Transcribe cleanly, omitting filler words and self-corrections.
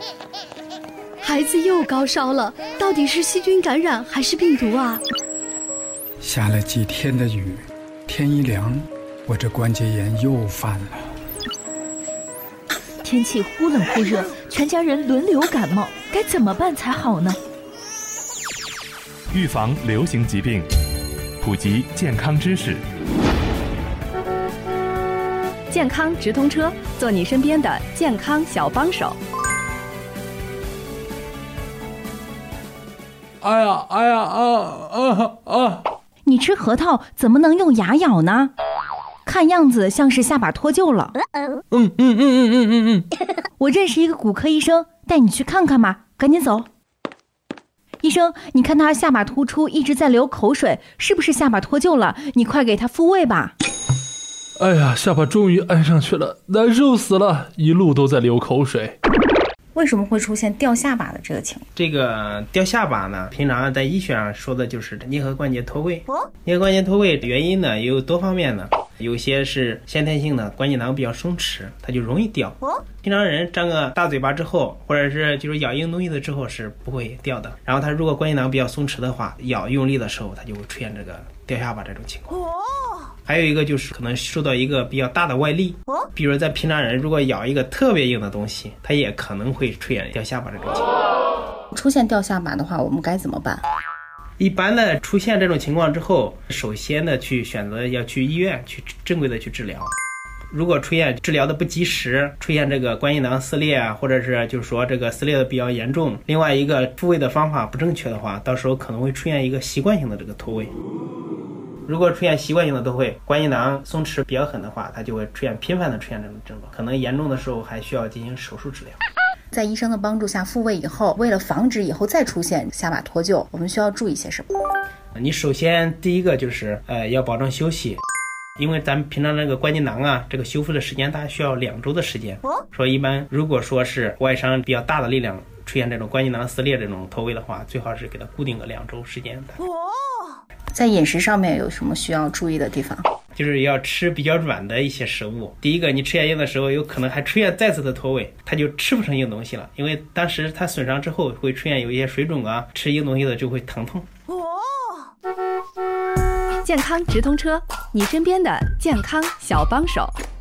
孩子又高烧了，到底是细菌感染还是病毒啊？ 下了几天的雨，天一凉，我这关节炎又犯了。 天气忽冷忽热，全家人轮流感冒，该怎么办才好呢？ 预防流行疾病，普及健康知识。 健康直通车，做你身边的健康小帮手。 哎呀！ 你吃核桃怎么能用牙咬呢？看样子像是下巴脱臼了。我认识一个骨科医生，带你去看看吧，赶紧走。医生，你看他下巴突出，一直在流口水，是不是下巴脱臼了？你快给他复位吧。 哎呀，下巴终于安上去了，难受死了，一路都在流口水。 为什么会出现掉下巴的这个情况？ 这个掉下巴呢，平常在医学上说的就是颞颌关节脱位。颞颌关节脱位原因呢有多方面的，有些是先天性的关节囊比较松弛，它就容易掉。平常人张个大嘴巴之后，或者是就是咬硬东西的之后是不会掉的。然后它如果关节囊比较松弛的话，咬用力的时候，它就会出现这个掉下巴这种情况。还有一个就是可能受到一个比较大的外力，比如在平常人如果咬一个特别硬的东西，它也可能会出现掉下巴这种情况。 出现掉下巴的话，我们该怎么办？ 一般的出现这种情况之后，首先的去选择要去医院去正规的去治疗。如果出现治疗的不及时，出现这个关节囊撕裂啊，或者是就是说这个撕裂的比较严重，另外一个复位的方法不正确的话，到时候可能会出现一个习惯性的这个脱位。如果出现习惯性的脱位，关节囊松弛比较狠的话，它就会频繁的出现这种症状，可能严重的时候还需要进行手术治疗。 在医生的帮助下复位以后，为了防止以后再出现下巴脱臼，我们需要注意些什么？ 你首先第一个就是要保证休息，因为咱们平常那个关节囊啊，这个修复的时间大概需要2周的时间。说一般如果说是外伤比较大的力量出现这种关节囊撕裂这种脱位的话，最好是给它固定个2周时间的。 在饮食上面有什么需要注意的地方？ 就是要吃比较软的一些食物。第一个，你吃下硬的时候，有可能还出现再次的脱位，它就吃不成硬东西了，因为当时它损伤之后会出现有一些水肿啊，吃硬东西的就会疼痛。 健康直通车，你身边的健康小帮手。